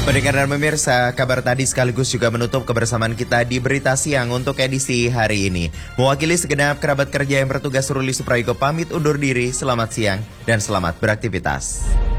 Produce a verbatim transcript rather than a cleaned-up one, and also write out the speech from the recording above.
Pendengar dan pemirsa, kabar tadi sekaligus juga menutup kebersamaan kita di Berita Siang untuk edisi hari ini. Mewakili segenap kerabat kerja yang bertugas, Ruli Suprayogo pamit undur diri. Selamat siang dan selamat beraktivitas.